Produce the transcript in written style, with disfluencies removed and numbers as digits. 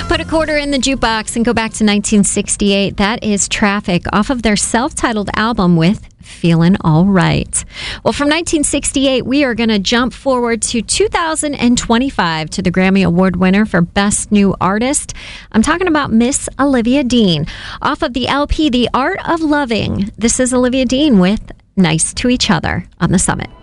Put a quarter in the jukebox and go back to 1968. That is Traffic off of their self-titled album with Feeling All Right. Well, from 1968, we are going to jump forward to 2025 to the Grammy Award winner for Best New Artist. I'm talking about Miss Olivia Dean. Off of the LP, The Art of Loving, this is Olivia Dean with Nice to Each Other on The Summit.